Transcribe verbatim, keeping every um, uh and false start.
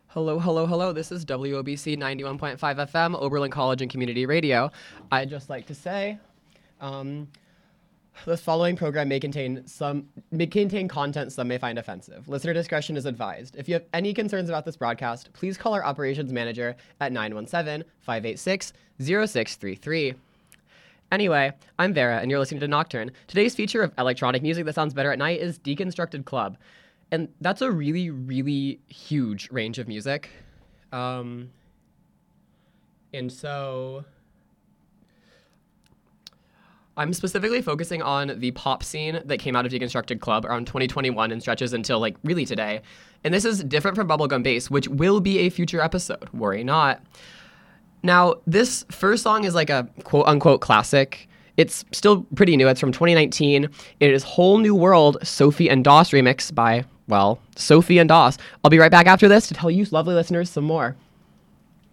Hello, hello, hello. This is W O B C ninety-one point five F M, Oberlin College and Community Radio. I'd just like to say, um, the following program may contain some may contain content some may find offensive. Listener discretion is advised. If you have any concerns about this broadcast, please call our operations manager at nine one seven, five eight six, zero six three three. Anyway, I'm Vera, and you're listening to Nocturne. Today's feature of electronic music that sounds better at night is Deconstructed Club. And that's a really, really huge range of music. Um, and so I'm specifically focusing on the pop scene that came out of Deconstructed Club around twenty twenty-one and stretches until, like, really today. And this is different from Bubblegum Bass, which will be a future episode. Worry not. Now, this first song is like a quote-unquote classic. It's still pretty new. It's from twenty nineteen. It is Whole New World, Sophie and Doss remix by, well, Sophie and Doss. I'll be right back after this to tell you lovely listeners some more.